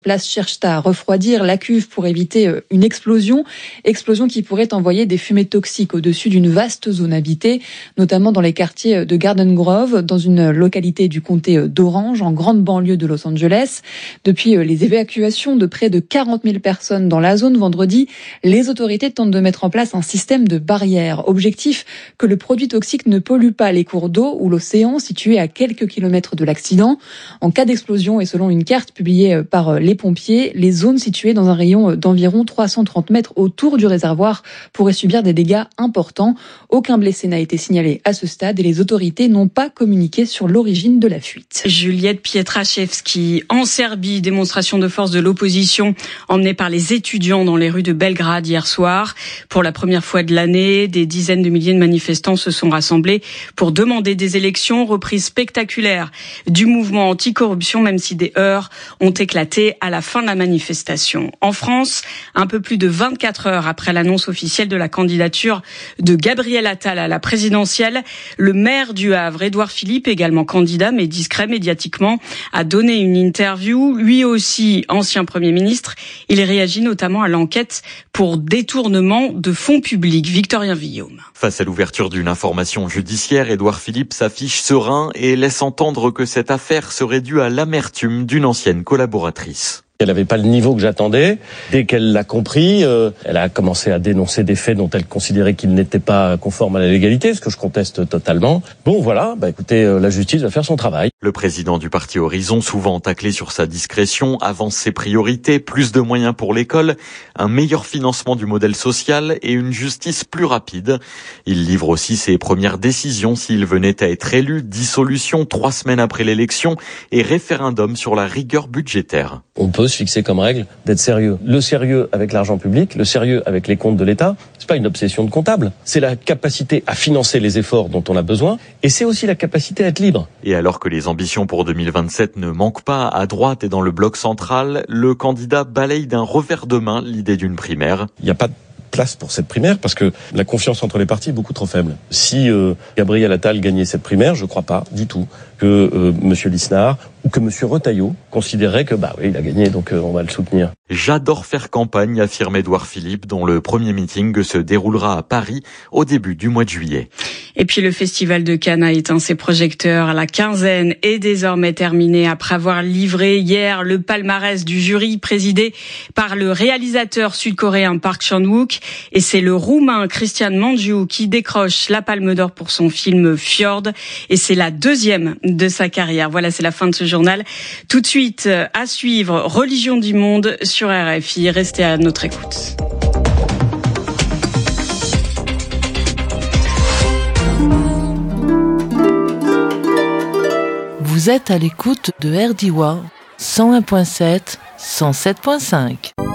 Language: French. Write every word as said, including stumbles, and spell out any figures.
Place cherche à refroidir la cuve pour éviter une explosion. Explosion qui pourrait envoyer des fumées toxiques au-dessus d'une vaste zone habitée, notamment dans les quartiers de Garden Grove, dans une localité du comté d'Orange, en grande banlieue de Los Angeles. Depuis les évacuations de près de quarante mille personnes dans la zone vendredi, les autorités tentent de mettre en place un système de barrières. Objectif, que le produit toxique ne pollue pas les cours d'eau ou l'océan situés à quelques kilomètres de l'accident. En cas d'explosion et selon une carte publiée par les pompiers, les zones situées dans un rayon d'environ trois cent trente mètres autour du réservoir pourraient subir des dégâts importants. Aucun blessé n'a été signalé à ce stade et les autorités n'ont pas communiqué sur l'origine de la fuite. Juliette Pietraszewski, en Serbie, démonstration de force de l'opposition emmenée par les étudiants dans les rues de Belgrade hier soir. Pour la première fois de l'année, des dizaines de milliers de manifestants se sont rassemblés pour demander des élections, reprise spectaculaire du mouvement anticorruption, même si des heurts ont éclaté à la fin de la manifestation. En France, un peu plus de vingt-quatre heures après l'annonce officielle de la candidature de Gabriel Attal à la présidentielle, le maire du Havre, Édouard Philippe, également candidat mais discret médiatiquement, a donné une interview. Lui aussi, ancien Premier ministre, il réagit notamment à l'enquête pour détournement de fonds publics. Victorien Villaume. Face à l'ouverture d'une information judiciaire, Édouard Philippe s'affiche serein et laisse entendre que cette affaire serait due à l'amertume d'une ancienne collaboratrice. Elle n'avait pas le niveau que j'attendais. Dès qu'elle l'a compris, euh, elle a commencé à dénoncer des faits dont elle considérait qu'ils n'étaient pas conformes à la légalité, ce que je conteste totalement. Bon, voilà, bah écoutez, euh, la justice va faire son travail. Le président du parti Horizon, souvent taclé sur sa discrétion, avance ses priorités, plus de moyens pour l'école, un meilleur financement du modèle social et une justice plus rapide. Il livre aussi ses premières décisions s'il venait à être élu, dissolution trois semaines après l'élection et référendum sur la rigueur budgétaire. On peut se fixer comme règle d'être sérieux. Le sérieux avec l'argent public, le sérieux avec les comptes de l'État, c'est pas une obsession de comptable. C'est la capacité à financer les efforts dont on a besoin et c'est aussi la capacité à être libre. Et alors que les ambitions pour deux mille vingt-sept ne manquent pas à droite et dans le bloc central, le candidat balaye d'un revers de main l'idée d'une primaire. Il n'y a pas de place pour cette primaire parce que la confiance entre les partis est beaucoup trop faible. Si euh, Gabriel Attal gagnait cette primaire, je ne crois pas du tout que euh, Monsieur Lisnard ou que Monsieur Retailleau considérait que bah oui, il a gagné, donc euh, on va le soutenir. J'adore faire campagne, affirme Édouard Philippe, dont le premier meeting se déroulera à Paris au début du mois de juillet. Et puis le festival de Cannes a éteint ses projecteurs. La quinzaine est désormais terminée après avoir livré hier le palmarès du jury présidé par le réalisateur sud-coréen Park Chan-wook. Et c'est le Roumain Cristian Mungiu qui décroche la Palme d'Or pour son film Fjord. Et c'est la deuxième de sa carrière. Voilà, c'est la fin de ce journal. Tout de suite, à suivre, Religion du Monde sur R F I. Restez à notre écoute. Vous êtes à l'écoute de R D I W A cent un virgule sept, cent sept virgule cinq.